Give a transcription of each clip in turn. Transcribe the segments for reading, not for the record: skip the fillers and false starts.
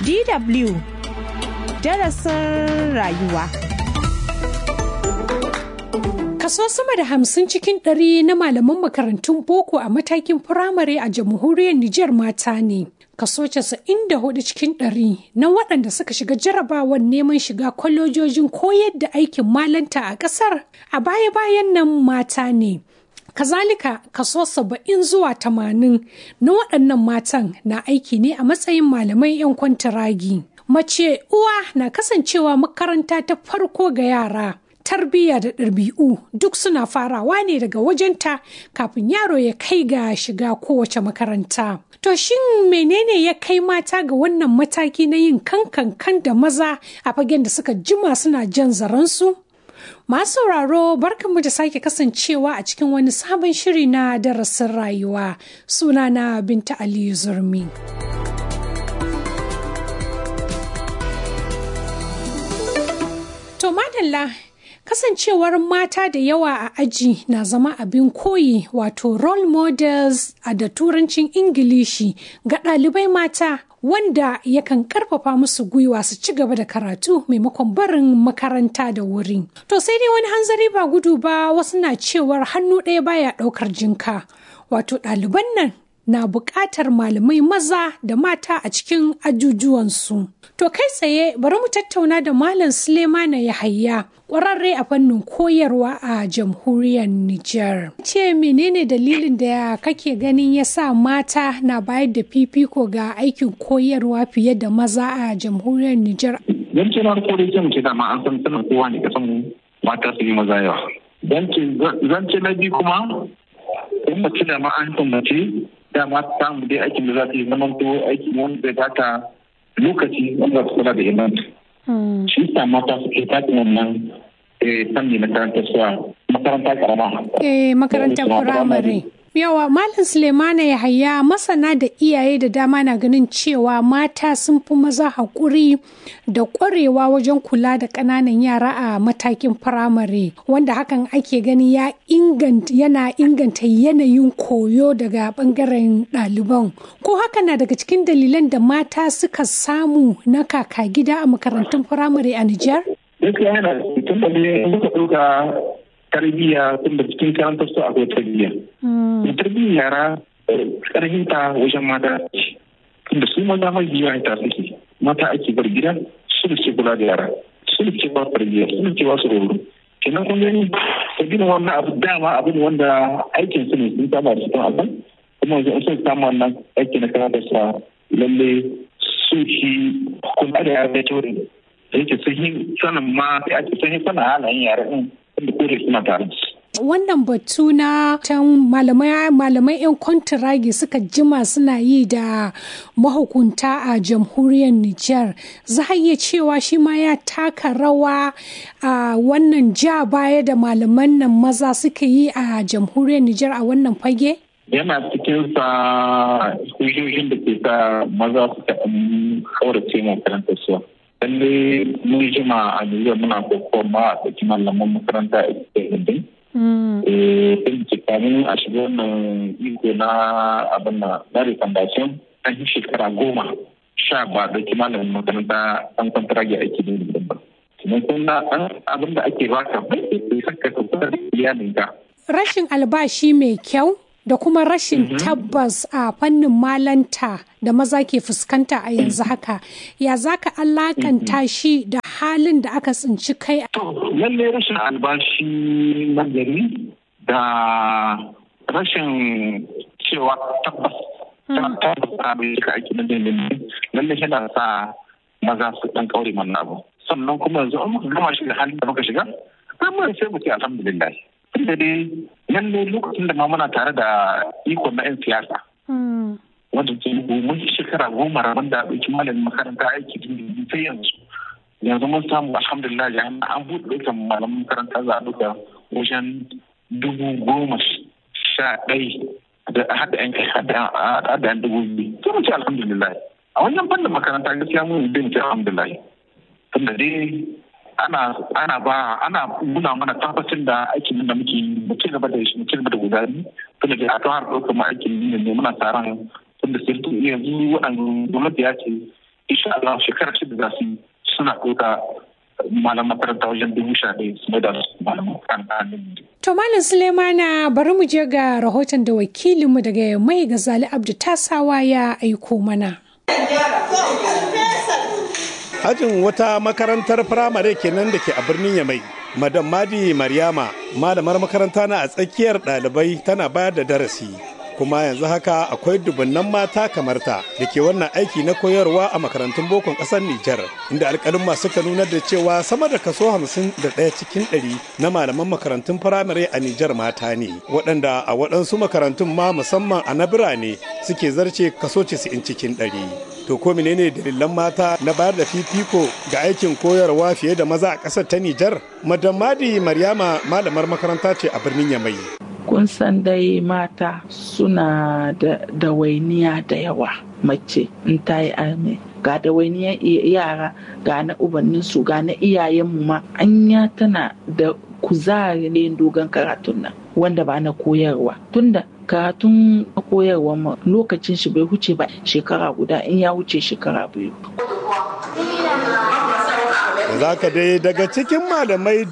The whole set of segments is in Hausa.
DW darasin rayuwa. Kaso sama da 50 cikin 100 na malaman makarantun boko a matakin firamare a jamhuriyar Nijar mata ne. Kaso 94 cikin 100 na waɗanda suka shiga jarabawar neman shiga kwalejojin koyar da aikin malanta a ƙasar a baya-bayan nan mata ne. Kazalika kaso 70 zuwa 80 na waɗannan matan na aiki ne a matsayin malamai 'yan kwantaragi. Mace uwa na kasancewa makaranta ta farko ga yara. Tarbiyya da ɗabi'u duk suna farawa ne daga wajenta kafin yaro ya kai ga shiga kowace makaranta. To shin menene ya kai mata ga wannan mataki na yin kankan da maza a fagen da suka jima suna jan zaransu? Masu sauraro barkanmu da sake kasancewa a cikin wani sabon shiri na darasin rayuwa. Sunana Binta Aliyu Zurmi. To madalla, kasancewar mata da yawa a aji na zama abin koyi, wato role models a da turancin Ingilishi ga ɗalibai mata, wanda yakan karfafa musu gwiwa su ci gaba da karatu maimakon barin makaranta da wuri. To sai dai wani hanzari ba gudu ba, wasu na cewar hannu ɗaya baya ɗaukar jinka, wato ɗaliban nan na buƙatar malamai maza da mata a cikin ajujuwansu. To kai tsaye bari mu tattauna da Malam Sulemana Yahaya, ƙwararre a fannin koyarwa a jamhuriyar Nijar. Ce menene dalilin da kake ganin ya sa mata na bayar da fifiko ga aikin koyarwa fiye da maza a jamhuriyar Nijar? Don ce na kore ce dama an san sanin kowa ne kasan mata su yi maza yawa. Zan ce na biyu kuma in mace da ma an san mace dama ta samu dai aikin da za ta yi zaman to aiki wanda zai bata lokaci wanda za ta kula da imanta. Shi sa mata suke tafi wannan fanni makaranta karama. Makarantar firamare. Yawa Malam Sulemana Yahaya, masana da iyaye da dama na ganin cewa mata sun fi maza haƙuri da ƙwarewa wajen kula da ƙananan yara a matakin firamare, wanda hakan ake gani yana inganta yanayin koyo daga ɓangaren ɗaliban. Ko haka na daga cikin dalilan da mata suka samu na kaka gida a makarantun firamare a Nijar? Gaskiya yana tun da ne muka ɗauka tarbiyya tun da cikin karantar su akwai tarbiyya. Tarbiyyar yara karhinta wajen mata tunda su maza mai biyu ta suke. Mata ake bar gida su da ke kula da yara, su da ke ba tarbiyya, su da ke ba su roro. Kenan kun gani ta gina wannan abu dama abu ne wanda aikin su ne sun saba da su kan abin. Kuma yanzu sun samu wannan aiki na karantar su lalle su shi kula da yara da kyau ne. Yake sun yi sanin ma ake sun yi sanin halayen yara ɗin da kore suna tare da su. Wannan batu na can malamai 'yan kwantiragi suka jima suna yi da mahukunta a jamhuriyar Nijar, za a iya cewa shi ma ya taka rawa a wannan ja baya da malaman nan maza suka yi a jamhuriyar Nijar a wannan fage? Yana cikin sa hujjojin da ke sa maza suka kaurace makarantar su. Lalle mun jima a Nijar muna kokon ma a cikin malaman makaranta a cikin kamin a shiga wannan iko na abin na refundation an yi shekara 10 ba da kimanin makaranta an kwantarage aiki da ba. Kuma kuna abin da ake baka bai saka ka kula da iyalinka. Rashin albashi mai kyau da kuma rashin tabbas a fannin malanta da maza ke fuskanta a yanzu haka, ya za ka alakanta shi da halin da aka tsinci kai? Lallai rashin albashi na gari da rashin cewa tabbas abin da ake na dindindin lallai yana sa maza su dan kaure mana abu. Sannan kuma yanzu an muka gama shi da halin da muka shiga, amma sai mu ce alhamdulillah. Tunda dai lallai lokacin da ma muna tare da ikon na 'yan siyasa. Wanda ke mun shekara 10 rabon da ɗauki malamin makaranta aiki dindindin sai yanzu. Yanzu mun samu alhamdulillah an buɗe ɗaukan malamin makaranta za a ɗauka wajen 11,000 da haɗa 'yan kai haɗa 'yan 2,000. Sai mu ce alhamdulillah. A wannan fannin makaranta gaskiya mun bin ce alhamdulillah. Tunda dai ana nuna mana tabbacin da aikin da muke mu ci gaba da shi mu ci gaba da gudani tunda da aka har ɗaukar mu aikin ne muna tsaron tunda sai yanzu waɗannan gwamnati ya ce insha Allah shekara shida za su suna ɗauka malam makaranta wajen 11,000 su da su malam makaranta. To Malam Sulemana bari mu je ga rahoton da wakilinmu daga Mai Gazali Abdu Tasawa ya aiko mana. Ajin wata makarantar firamare kenan da ke a birnin Yamai. Madam Madi Maryama malamar makaranta na a tsakiyar ɗalibai tana bayar da darasi. Kuma yanzu haka akwai dubunnan mata kamar ta da ke wannan aiki na koyarwa a makarantun bokon ƙasar Nijar, inda alƙalin suka nunar da cewa sama da kaso 51 cikin 100 na malaman makarantun firamare a Nijar mata ne, waɗanda a waɗansu makarantun ma musamman a na birane suke zarce kaso 90 cikin 100. To ko menene dalilan mata na bayar da fifiko ga aikin koyarwa fiye da maza a ƙasar ta Nijar? Madam Madi Maryama malamar makaranta ce a birnin Yamai. Kun san dai mata suna da dawainiya da yawa. Mace in ta yi arme ga dawainiyar yara, ga na ubanninsu, ga na iyayenmu ma, anya tana da kuzari ne dogon karatun nan wanda ba na koyarwa. Tunda karatun koyarwa ma lokacin shi bai huce ba shekara guda, in ya wuce shekara 2. Za ka dai daga cikin malamai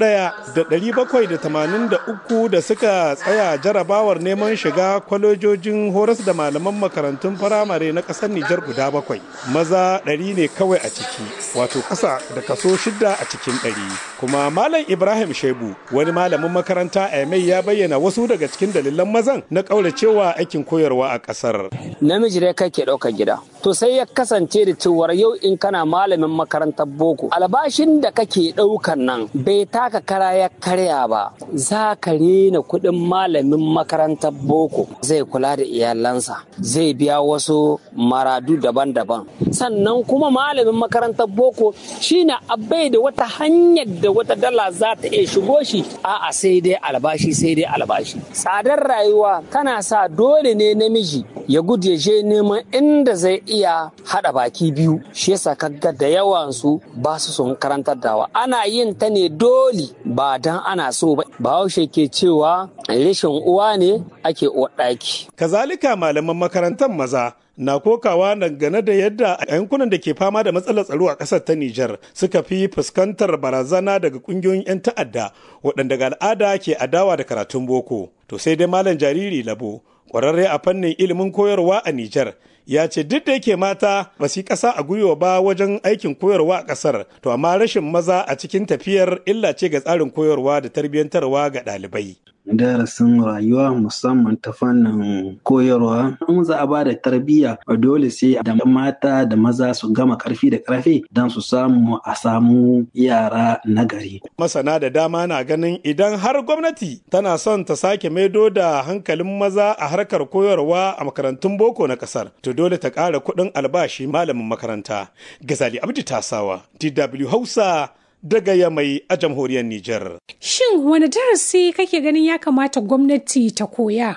1,783 da suka tsaya jarabawar neman shiga kwalejojin horas da malaman makarantun firamare na ƙasar Nijar guda 7, maza 100 ne kawai a ciki, wato ƙasa da kaso 6 a cikin 100. Kuma Malam Ibrahim Shebu wani malamin makaranta a Yamai ya bayyana wasu daga cikin dalilan mazan na ƙauracewa aikin koyarwa a ƙasar. Namiji dai kake ɗaukar gida. To sai ya kasance da cewar yau in kana malamin makarantar boko, albashin da kake ɗaukan nan bai taka kara ya karya ba, za ka rena kuɗin malamin makarantar boko, zai kula da iyalansa, zai biya wasu maradu daban-daban. Sannan kuma malamin makarantar boko shine abai da wata hanyar da wata dala za ta iya shigo shi, a'a sai dai albashi, sai dai albashi. Tsadar rayuwa tana sa dole ne namiji ya gudu ya je neman inda zai iya haɗa baki biyu, shi yasa kaga da yawansu ba su son karantar dawa. Ana yin ta ne dole ba dan ana so ba. Bahaushe ke cewa rashin uwa ne ake uwar ɗaki. Kazalika malaman makarantar maza na kokawa dangane da yadda a yankunan da ke fama da matsalar tsaro a ƙasar ta Nijar suka fi fuskantar barazana daga ƙungiyoyin 'yan ta'adda waɗanda ga al'ada ke adawa da karatun boko. To sai dai Malam Jariri Labo, ƙwararre a fannin ilimin koyarwa a Nijar, ya ce duk da yake mata ba su yi ƙasa a gwiwa ba wajen aikin koyarwa a ƙasar, to amma rashin maza a cikin tafiyar illa ce ga tsarin koyarwa da tarbiyyantarwa ga ɗalibai. Darasin rayuwa musamman ta fannin koyarwa, in za a ba da tarbiyya dole sai da mata da maza su gama karfi da karfe don su samu a samu yara nagari. Masana da dama na ganin idan har gwamnati tana son ta sake maido da hankalin maza a harkar koyarwa a makarantun boko na kasar, to dole ta ƙara kuɗin albashi malamin makaranta. Gazali Abdu Tasawa, DW Hausa, daga Yamai a jamhuriyar Nijar. Shin wani darasi kake ganin ya kamata gwamnati ta koya?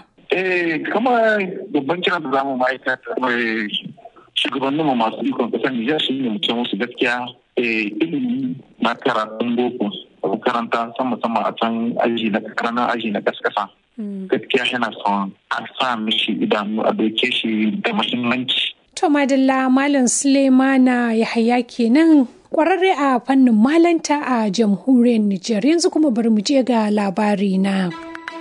Kama babban kiran da zamu ma'aikata shugabannin mu masu ikon kasar Nijar shi ne mutum musu gaskiya ilimi na karatun boko a makaranta musamman a can aji na karanan aji na kaskasa. Gaskiya yana son a sa mishi idanu a doke shi da muhimmanci. To madalla Malam Sulemana Yahaya kenan, kwararre a fannin malanta a jamhuriyar Nijar. Yanzu kuma bari mu je ga labari na.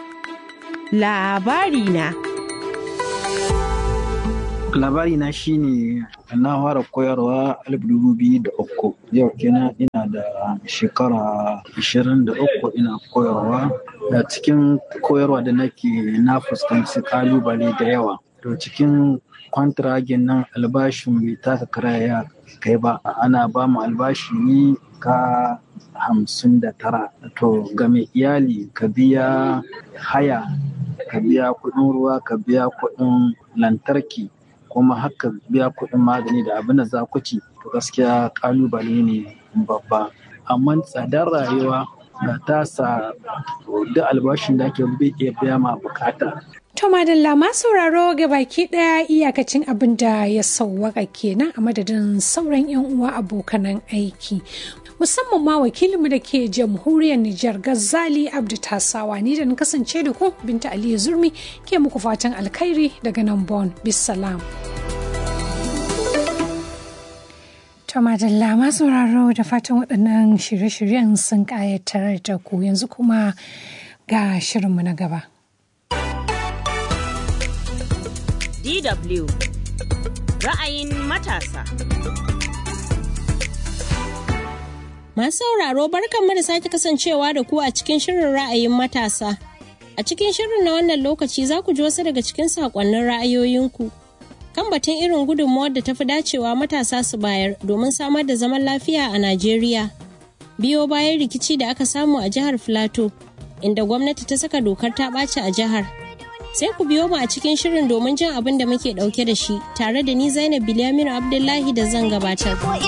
Labari na shine na fara koyarwa 2003. Yau kenan ina da shekara 23 ina koyarwa. Da cikin koyarwa da nake na fuskanci kalubale da yawa. To cikin kwantiragin nan albashin bai taka kara ya kai ba, ana ba mu albashi ne ka 59. To ga mai iyali ka biya haya, ka biya kuɗin ruwa, ka biya kuɗin lantarki, kuma haka biya kuɗin magani da abin da za ku ci. To gaskiya kalubale ne babba, amma tsadar rayuwa na tasa duk albashin da ake bai iya biya ma bukata. To madalla ma sauraro ga baki daya iyakacin abin da ya sauwaka kenan a madadin sauran 'yan uwa abokanan aiki. Musamman ma wakilinmu da ke jamhuriyar Nijar Gazali Abdu Tasawa, ni da na kasance da ku Binta Aliyu Zurmi ke muku fatan alkhairi daga nan Bon. Bisalam. To madalla masu sauraro da fatan waɗannan shirye-shiryen sun ƙayatar da ku yanzu kuma ga shirinmu na gaba. DW ra'ayin matasa. Masu sauraro barkanmu da sake kasancewa da ku a cikin shirin ra'ayin matasa. A cikin shirin na wannan lokaci za ku ji wasu daga cikin saƙonnin ra'ayoyinku. Kan batun irin gudunmawar da ta fi dacewa matasa su bayar domin samar da zaman lafiya a Najeriya. Biyo bayan rikici da aka samu a jihar Filato, inda gwamnati ta saka dokar ta ɓaci a jihar. Sai ku biyo mu a cikin shirin domin jin abin da muke ɗauke da shi, tare da ni Zainab Bilyaminu Abdullahi da zan gabatar.